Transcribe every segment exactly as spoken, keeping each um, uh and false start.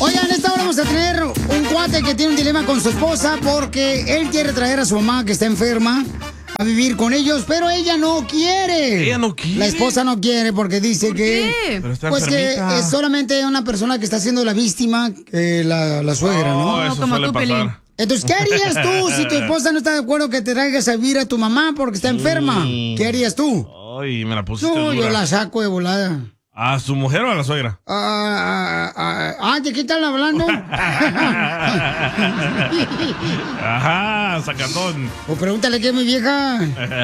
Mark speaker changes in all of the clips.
Speaker 1: Oigan, esta hora vamos a tener un cuate que tiene un dilema con su esposa porque él quiere traer a su mamá que está enferma a vivir con ellos, pero ella no quiere.
Speaker 2: Ella no quiere.
Speaker 1: La esposa no quiere porque dice
Speaker 3: ¿Por
Speaker 1: que
Speaker 3: qué?
Speaker 2: Pero está
Speaker 1: pues
Speaker 2: enfermita.
Speaker 1: que es solamente una persona que está siendo la víctima, eh, la, la suegra, ¿no?
Speaker 2: Oh, eso
Speaker 3: como
Speaker 2: suele
Speaker 3: tú,
Speaker 2: pasar.
Speaker 3: Pelín.
Speaker 1: Entonces, ¿qué harías tú si tu esposa no está de acuerdo que te traigas a vivir a tu mamá porque está enferma?
Speaker 2: Sí.
Speaker 1: ¿Qué harías tú?
Speaker 2: Ay, me la pusiste
Speaker 1: No,
Speaker 2: dura.
Speaker 1: yo la saco de volada.
Speaker 2: ¿A su mujer o a la suegra?
Speaker 1: Ah, ah, ah, ah, ¿de qué están hablando?
Speaker 2: Ajá, sacatón.
Speaker 1: O pregúntale qué es mi vieja.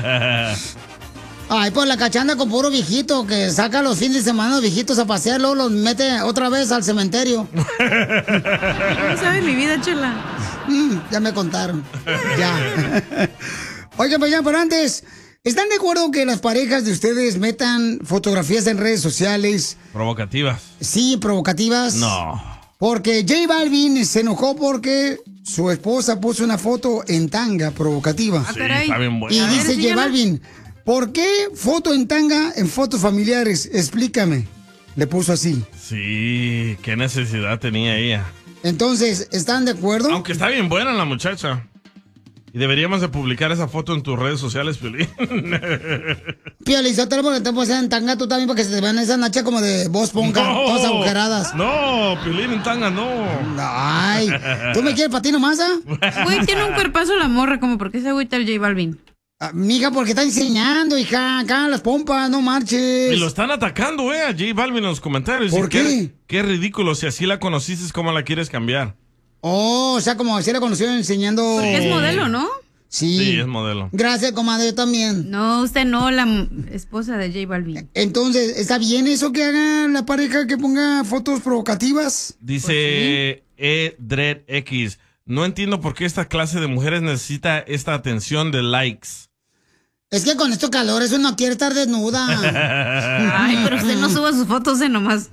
Speaker 1: Ay, pues la cachanda con puro viejito que saca los fines de semana los viejitos a pasear, luego los mete otra vez al cementerio.
Speaker 3: No sabes mi vida, chela.
Speaker 1: Mm, ya me contaron. Ya. Oigan, pues ya, pero antes, ¿están de acuerdo que las parejas de ustedes metan fotografías en redes sociales?
Speaker 2: Provocativas.
Speaker 1: Sí, provocativas.
Speaker 2: No.
Speaker 1: Porque J Balvin se enojó porque su esposa puso una foto en tanga provocativa.
Speaker 3: Ah,
Speaker 2: Sí,
Speaker 3: caray.
Speaker 2: está bien
Speaker 1: Y
Speaker 2: buena.
Speaker 3: ver,
Speaker 1: dice J
Speaker 3: enséñala.
Speaker 1: Balvin, ¿por qué foto en tanga en fotos familiares? Explícame. Le puso así.
Speaker 2: Sí, qué necesidad tenía ella.
Speaker 1: Entonces, ¿están de acuerdo?
Speaker 2: Aunque está bien buena la muchacha. Y deberíamos de publicar esa foto en tus redes sociales, Piolín.
Speaker 1: Pío, Lizotero, porque te pones en tanga tú también, porque se te ven esas nachas como de voz ponca, todas agujeradas.
Speaker 2: No, Piolín en tanga, no.
Speaker 1: Ay, ¿tú me quieres para ti nomás, ah?
Speaker 3: Güey, tiene un cuerpazo la morra, como porque se agüita el J Balvin.
Speaker 1: Ah, mija, porque está enseñando, hija, acá las pompas, no marches.
Speaker 2: Y lo están atacando, eh, a J Balvin en los comentarios.
Speaker 1: ¿Por
Speaker 2: Y
Speaker 1: qué?
Speaker 2: Qué ridículo, si así la conociste, ¿cómo la quieres cambiar?
Speaker 1: Oh, o sea, como si la conoció enseñando.
Speaker 3: Porque es modelo, ¿no?
Speaker 1: Sí.
Speaker 2: Sí, es modelo.
Speaker 1: Gracias, comadre, yo también.
Speaker 3: No, usted no, la m- esposa de J Balvin.
Speaker 1: Entonces, ¿está bien eso que haga la pareja que ponga fotos provocativas?
Speaker 2: Dice E Dread X. No entiendo por qué esta clase de mujeres necesita esta atención de likes.
Speaker 1: Es que con estos calores uno quiere estar desnuda.
Speaker 3: Ay, pero usted no suba sus fotos de nomás.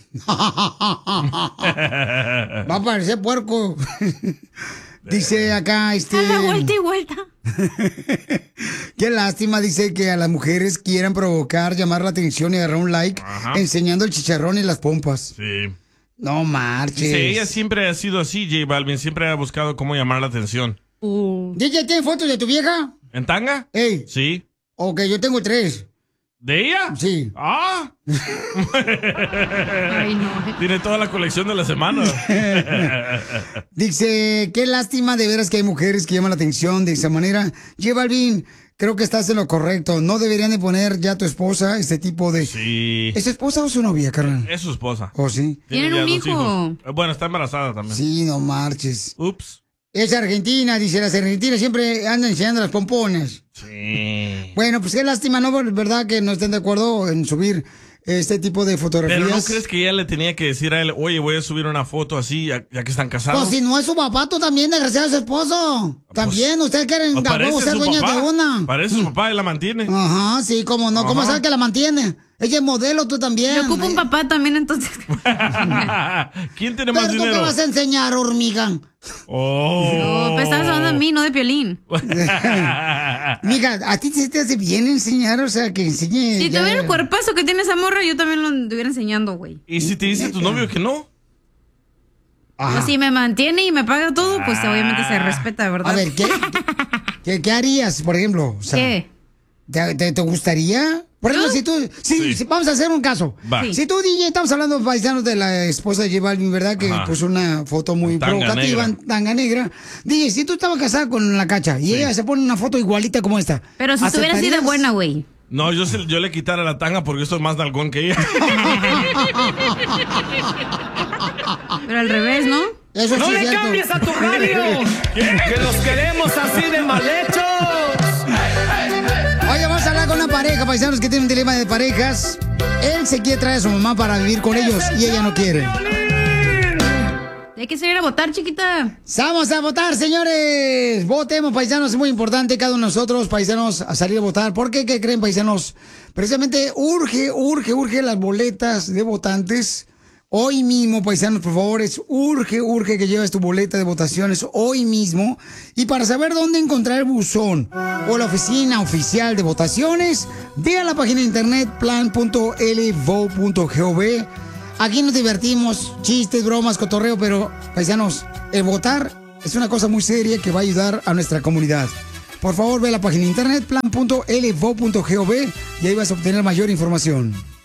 Speaker 1: Va a parecer puerco. Dice acá, este...
Speaker 3: A la vuelta y vuelta.
Speaker 1: Qué lástima, dice que a las mujeres quieran provocar, llamar la atención y agarrar un like
Speaker 2: Ajá.
Speaker 1: enseñando el chicharrón y las pompas.
Speaker 2: Sí.
Speaker 1: No marches.
Speaker 2: Dice, ella siempre ha sido así, J Balvin. Siempre ha buscado cómo llamar la atención.
Speaker 3: Uh.
Speaker 1: D J, ¿tienes fotos de tu vieja?
Speaker 2: ¿En tanga?
Speaker 1: Ey.
Speaker 2: Sí.
Speaker 1: Ok, yo tengo tres.
Speaker 2: ¿De ella?
Speaker 1: Sí.
Speaker 2: Ah.
Speaker 3: Ay, no.
Speaker 2: Tiene toda la colección de la semana.
Speaker 1: Dice, qué lástima de veras que hay mujeres que llaman la atención de esa manera. J Balvin, creo que estás en lo correcto. No deberían de poner ya a tu esposa este tipo de...
Speaker 2: Sí.
Speaker 1: ¿Es su esposa o su novia, carnal?
Speaker 2: Es su esposa.
Speaker 1: ¿Oh, sí?
Speaker 3: Tienen
Speaker 2: ya
Speaker 3: un
Speaker 2: dos
Speaker 3: hijo.
Speaker 2: hijos. Eh, Bueno, está embarazada también.
Speaker 1: Sí, no marches.
Speaker 2: Ups.
Speaker 1: Es Argentina, dice, las argentinas siempre andan enseñando las pompones.
Speaker 2: Sí.
Speaker 1: Bueno, pues qué lástima, ¿no? ¿Verdad que no estén de acuerdo en subir este tipo de fotografías?
Speaker 2: Pero ¿no crees que ella le tenía que decir a él, oye, voy a subir una foto así, ya, ya que están casados?
Speaker 1: Pues si no es su papá, tú también, desgraciado, es su esposo. También, ustedes quieren
Speaker 2: Pues
Speaker 1: a
Speaker 2: parece
Speaker 1: huevo ser
Speaker 2: su
Speaker 1: dueñas
Speaker 2: papá.
Speaker 1: de una.
Speaker 2: Parece su papá y la mantiene.
Speaker 1: Ajá, sí, cómo no. ¿Cómo
Speaker 2: Ajá.
Speaker 1: sabes que la mantiene? Ella es modelo, tú también.
Speaker 3: Yo ocupo un papá también, entonces.
Speaker 2: ¿Quién tiene más
Speaker 1: Pero tú qué
Speaker 2: dinero?
Speaker 1: vas a enseñar, hormiga.
Speaker 2: Oh.
Speaker 3: No, pues estás hablando de mí, no de Piolín.
Speaker 1: Mija, ¿a ti se te hace bien enseñar? O sea, que enseñe...
Speaker 3: Si
Speaker 1: ya-
Speaker 3: tuviera el cuerpazo que tiene esa morra, yo también lo estuviera enseñando, güey.
Speaker 2: ¿Y si te dice tu novio que no?
Speaker 1: Ajá.
Speaker 3: Pues si me mantiene y me paga todo, pues obviamente se respeta, ¿verdad?
Speaker 1: A ver, ¿qué, qué, qué harías, por ejemplo? O sea,
Speaker 3: ¿Qué?
Speaker 1: ¿Te, te, te gustaría? Por ejemplo,
Speaker 3: ¿Yo?
Speaker 1: si tú... Sí,
Speaker 2: Sí.
Speaker 1: si- vamos a hacer un caso.
Speaker 2: Va.
Speaker 3: Sí.
Speaker 1: Si tú, D J, estamos hablando, paisanos, de la esposa de J Balvin, ¿verdad? Que
Speaker 2: Ajá.
Speaker 1: puso una foto muy
Speaker 2: Tanga
Speaker 1: provocativa,
Speaker 2: negra.
Speaker 1: en tanga negra. D J, si tú estabas casada con la cacha y ella se pone una foto igualita como esta.
Speaker 3: Pero si estuviera así de
Speaker 1: ¿aceptarías?
Speaker 3: buena, güey.
Speaker 2: No, yo, se- yo le quitara la tanga porque yo soy más nalgón que ella.
Speaker 3: Pero al revés, ¿no?
Speaker 1: Eso
Speaker 4: ¡No
Speaker 1: sí es
Speaker 4: le
Speaker 1: cierto.
Speaker 4: cambies a tu radio! ¡Que los queremos así de mal hechos!
Speaker 1: Oye, vamos a hablar con una pareja, paisanos, que tiene un dilema de parejas. Él se quiere traer a su mamá para vivir con ellos y ella no quiere.
Speaker 3: Hay que salir a votar, chiquita.
Speaker 1: Vamos a votar, señores. Votemos, paisanos. Es muy importante cada uno de nosotros, paisanos, a salir a votar. ¿Por qué? ¿Qué creen, paisanos? Precisamente urge, urge, urge las boletas de votantes. Hoy mismo, paisanos, por favor, es urge, urge que lleves tu boleta de votaciones hoy mismo. Y para saber dónde encontrar el buzón o la oficina oficial de votaciones, ve a la página de internet plan punto l vote punto gov. aquí nos divertimos, chistes, bromas, cotorreo, pero, paisanos, el votar es una cosa muy seria que va a ayudar a nuestra comunidad. Por favor, ve a la página de internet plan punto l v o punto gov y ahí vas a obtener mayor información.